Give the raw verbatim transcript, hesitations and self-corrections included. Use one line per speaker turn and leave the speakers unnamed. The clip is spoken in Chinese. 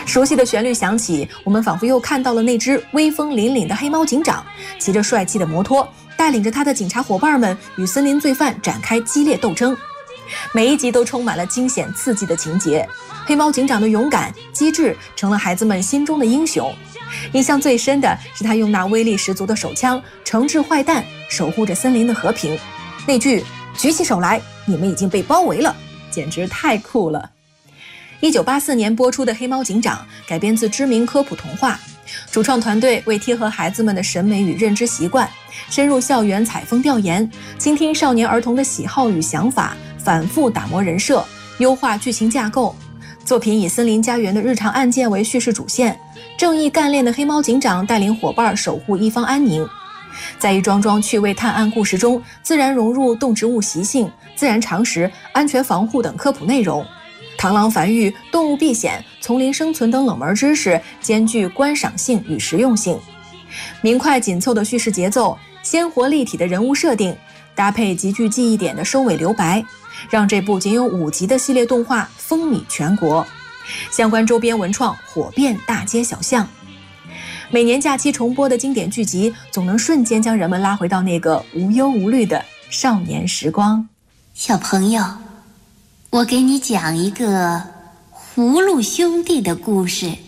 熟悉的旋律响起，我们仿佛又看到了那只威风凛凛的黑猫警长，骑着帅气的摩托，带领着他的警察伙伴们与森林罪犯展开激烈斗争。每一集都充满了惊险刺激的情节，黑猫警长的勇敢机智成了孩子们心中的英雄。印象最深的是他用那威力十足的手枪惩治坏蛋，守护着森林的和平。那句举起手来，你们已经被包围了，简直太酷了。一九八四年播出的《黑猫警长》改编自知名科普童话，主创团队为贴合孩子们的审美与认知习惯，深入校园采风调研，倾听少年儿童的喜好与想法，反复打磨人设，优化剧情架构。作品以森林家园的日常案件为叙事主线，正义干练的黑猫警长带领伙伴守护一方安宁。在一桩桩趣味探案故事中，自然融入动植物习性、自然常识、安全防护等科普内容。螳螂繁育、动物避险、丛林生存等冷门知识兼具观赏性与实用性。明快紧凑的叙事节奏，鲜活立体的人物设定，搭配极具记忆点的收尾留白，让这部仅有五集的系列动画风靡全国。相关周边文创火遍大街小巷。每年假期重播的经典剧集，总能瞬间将人们拉回到那个无忧无虑的少年时光。
小朋友，我给你讲一个葫芦兄弟的故事。